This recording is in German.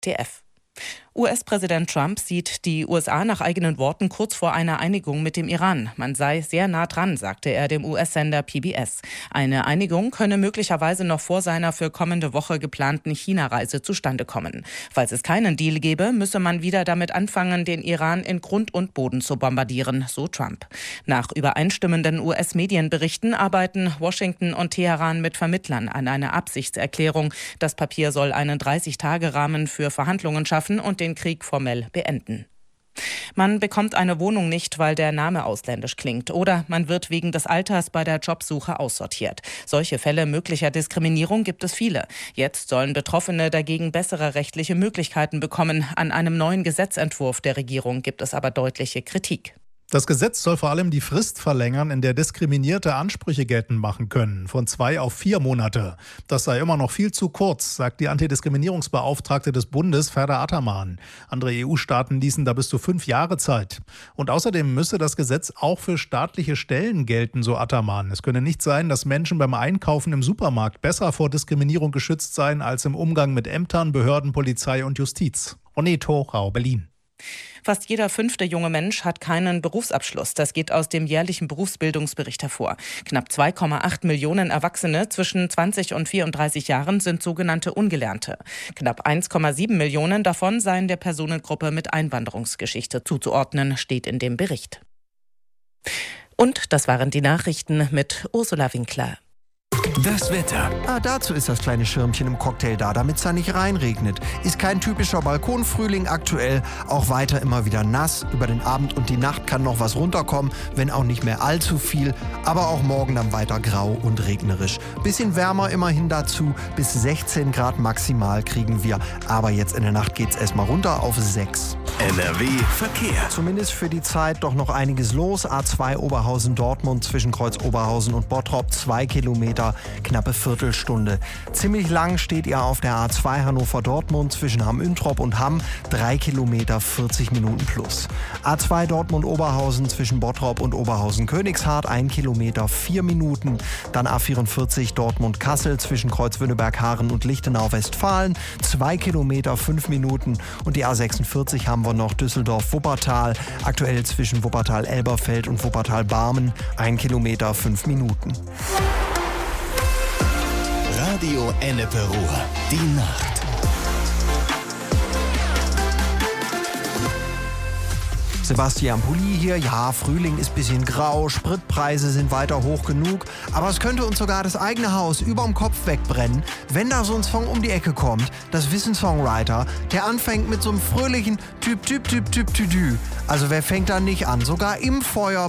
TF. US-Präsident Trump sieht die USA nach eigenen Worten kurz vor einer Einigung mit dem Iran. Man sei sehr nah dran, sagte er dem US-Sender PBS. Eine Einigung könne möglicherweise noch vor seiner für kommende Woche geplanten China-Reise zustande kommen. Falls es keinen Deal gäbe, müsse man wieder damit anfangen, den Iran in Grund und Boden zu bombardieren, so Trump. Nach übereinstimmenden US-Medienberichten arbeiten Washington und Teheran mit Vermittlern an einer Absichtserklärung. Das Papier soll einen 30-Tage-Rahmen für Verhandlungen schaffen und den Krieg formell beenden. Man bekommt eine Wohnung nicht, weil der Name ausländisch klingt, oder man wird wegen des Alters bei der Jobsuche aussortiert. Solche Fälle möglicher Diskriminierung gibt es viele. Jetzt sollen Betroffene dagegen bessere rechtliche Möglichkeiten bekommen. An einem neuen Gesetzentwurf der Regierung gibt es aber deutliche Kritik. Das Gesetz soll vor allem die Frist verlängern, in der Diskriminierte Ansprüche geltend machen können, von 2 auf 4 Monate. Das sei immer noch viel zu kurz, sagt die Antidiskriminierungsbeauftragte des Bundes, Ferda Ataman. Andere EU-Staaten ließen da bis zu 5 Jahre Zeit. Und außerdem müsse das Gesetz auch für staatliche Stellen gelten, so Ataman. Es könne nicht sein, dass Menschen beim Einkaufen im Supermarkt besser vor Diskriminierung geschützt seien als im Umgang mit Ämtern, Behörden, Polizei und Justiz. René Rau, Berlin. Fast jeder 5. junge Mensch hat keinen Berufsabschluss. Das geht aus dem jährlichen Berufsbildungsbericht hervor. Knapp 2,8 Millionen Erwachsene zwischen 20 und 34 Jahren sind sogenannte Ungelernte. Knapp 1,7 Millionen davon seien der Personengruppe mit Einwanderungsgeschichte zuzuordnen, steht in dem Bericht. Und das waren die Nachrichten mit Ursula Winkler. Das Wetter. Dazu ist das kleine Schirmchen im Cocktail da, damit es da nicht reinregnet. Ist kein typischer Balkonfrühling aktuell, auch weiter immer wieder nass. Über den Abend und die Nacht kann noch was runterkommen, wenn auch nicht mehr allzu viel. Aber auch morgen dann weiter grau und regnerisch. Bisschen wärmer immerhin dazu, bis 16 Grad maximal kriegen wir. Aber jetzt in der Nacht geht's erstmal runter auf 6. NRW Verkehr. Zumindest für die Zeit doch noch einiges los. A2 Oberhausen-Dortmund zwischen Kreuz Oberhausen und Bottrop 2 Kilometer. Knappe Viertelstunde. Ziemlich lang steht ihr auf der A2 Hannover-Dortmund zwischen Hamm-Üntrop und Hamm. 3 Kilometer, 40 Minuten plus. A2 Dortmund-Oberhausen zwischen Bottrop und Oberhausen-Königshardt. 1 Kilometer, 4 Minuten. Dann A44 Dortmund-Kassel zwischen Kreuzwünneberg-Haaren und Lichtenau-Westfalen. 2 Kilometer, 5 Minuten. Und die A46 haben wir noch Düsseldorf-Wuppertal. Aktuell zwischen Wuppertal-Elberfeld und Wuppertal-Barmen. 1 Kilometer, 5 Minuten. Radio Ennepe Ruhr. Die Nacht. Sebastian Pulli hier. Ja, Frühling ist ein bisschen grau, Spritpreise sind weiter hoch genug, aber es könnte uns sogar das eigene Haus überm Kopf wegbrennen, wenn da so ein Song um die Ecke kommt. Das wissen Songwriter, der anfängt mit so einem fröhlichen Typ. Also wer fängt da nicht an? Sogar im Feuer